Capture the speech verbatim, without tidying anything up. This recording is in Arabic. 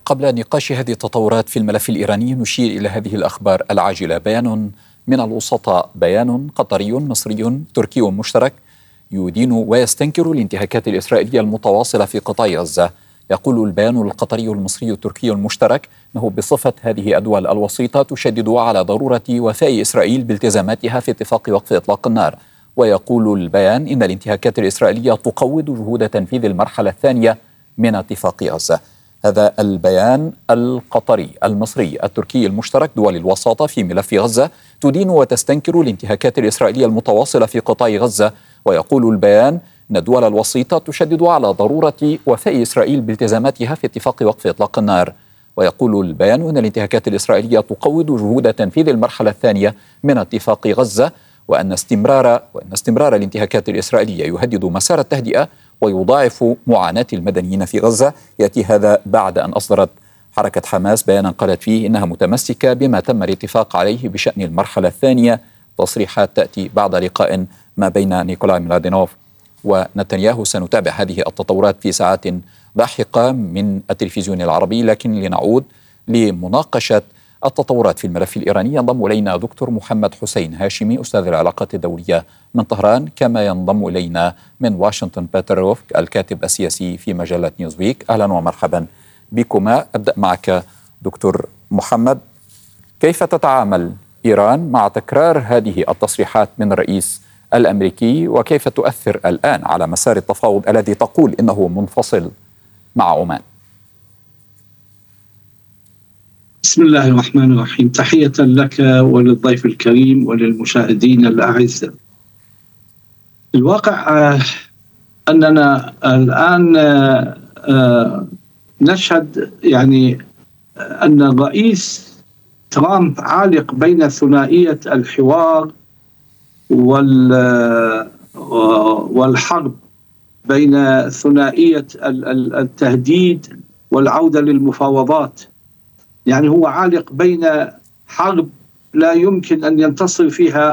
قبل نقاش هذه التطورات في الملف الإيراني نشير إلى هذه الأخبار العاجلة. بيان من الوسطاء، بيان قطري مصري تركي مشترك يدين ويستنكر الانتهاكات الإسرائيلية المتواصلة في قطاع غزة. يقول البيان القطري المصري التركي المشترك أنه بصفة هذه الدول الوسيطة تشدد على ضرورة وفاء إسرائيل بالتزاماتها في اتفاق وقف إطلاق النار. ويقول البيان إن الانتهاكات الإسرائيلية تقوض جهود تنفيذ المرحلة الثانية من اتفاق غزة. هذا البيان القطري المصري التركي المشترك، دول الوساطة في ملف غزة تدين وتستنكر الانتهاكات الإسرائيلية المتواصلة في قطاع غزة. ويقول البيان أن الدول الوسيطة تشدد على ضرورة وفاء إسرائيل بالتزاماتها في اتفاق وقف إطلاق النار. ويقول البيان أن الانتهاكات الإسرائيلية تقوض جهود تنفيذ المرحلة الثانية من اتفاق غزة، وأن استمرار وأن استمرار الانتهاكات الإسرائيلية يهدد مسار التهدئة ويضاعف معاناة المدنيين في غزة. يأتي هذا بعد أن أصدرت حركة حماس بيانا قالت فيه إنها متمسكة بما تم الاتفاق عليه بشأن المرحلة الثانية. تصريحات تأتي بعد لقاء ما بين نيكولاي ميلادينوف ونتنياهو. سنتابع هذه التطورات في ساعات لاحقة من التلفزيون العربي، لكن لنعود لمناقشة التطورات في الملف الإيراني ينضم إلينا دكتور محمد حسين هاشمي أستاذ العلاقات الدولية من طهران، كما ينضم إلينا من واشنطن بيتر روف الكاتب السياسي في مجلة نيوزويك. أهلا ومرحبا بكما. أبدأ معك دكتور محمد، كيف تتعامل إيران مع تكرار هذه التصريحات من الرئيس الأمريكي، وكيف تؤثر الآن على مسار التفاوض الذي تقول إنه منفصل مع عمان؟ بسم الله الرحمن الرحيم. تحية لك وللضيف الكريم وللمشاهدين الأعزاء. الواقع أننا الآن نشهد يعني أن الرئيس ترامب عالق بين ثنائية الحوار والحرب، بين ثنائية التهديد والعودة للمفاوضات. يعني هو عالق بين حرب لا يمكن أن ينتصر فيها